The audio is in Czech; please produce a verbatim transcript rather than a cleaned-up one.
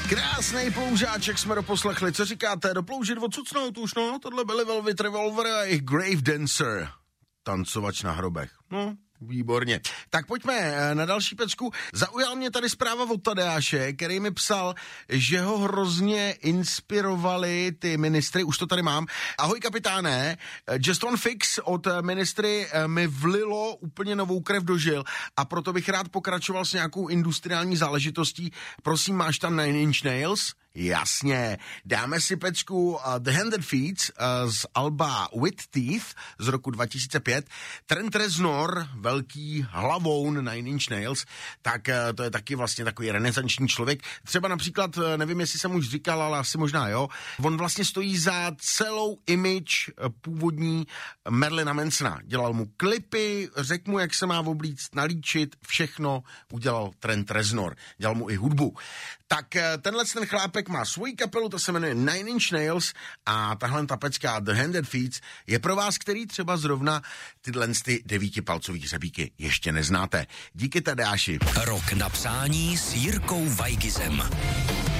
Krásnej ploužáček jsme doposlechli, co říkáte, doploužit odsucnout už, no, tohle byly Velvet Revolver a jejich Grave Dancer, tancovač na hrobech, no. Výborně. Tak pojďme na další pecku. Zaujal mě tady zpráva od Tadeáše, který mi psal, že ho hrozně inspirovali ty ministry, už to tady mám. Ahoj kapitáne, Just One Fix od ministry mi vlilo úplně novou krev do žil a proto bych rád pokračoval s nějakou industriální záležitostí. Prosím, máš tam Nine Inch Nails? Jasně, dáme si pecku uh, The Handed Feet uh, z alba With Teeth z roku dva tisíce pět. Trent Reznor, velký hlavoun Nine Inch Nails, tak uh, to je taky vlastně takový renesanční člověk. Třeba například, uh, nevím, jestli jsem už říkal, ale asi možná jo, on vlastně stojí za celou image uh, původní Marilina Mansona. Dělal mu klipy, řekl mu, jak se má oblíct, nalíčit, všechno udělal Trent Reznor. Dělal mu i hudbu. Tak uh, tenhle ten chlápek má svoji kapelu, to se jmenuje Nine Inch Nails a tahle ta pecka The Handed Feet je pro vás, který třeba zrovna tyhle ty devítipalcový hřebíky ještě neznáte. Díky Tadeáši. Rok na přání s Jirkou Weigizem.